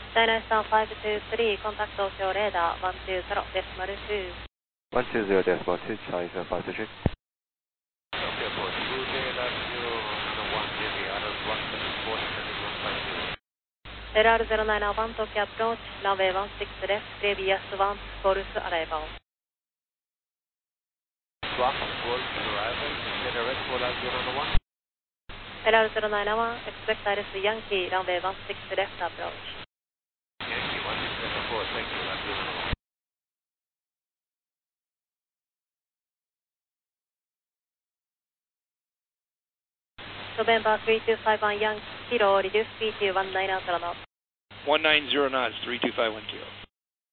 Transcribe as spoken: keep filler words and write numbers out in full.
China Star five two three, contact Tokyo radar one two zero decimal two. one two zero decimal two, China five two three. Tokyo four two radar zero one heavy, R R one seven four seven one five zero. L R zero nine one, Tokyo approach, runway one six left, previous one, false arrival. Swap, false arrival, center red, four R zero nine one. L R zero nine one, expect Iris Yankee, runway one six left approach. Yankee one six seven four, thank you, R zero nine one. November three two five one Yankee, kilo, reduce speed to one nine zero knots. one nine zero knots, three two five one kilo.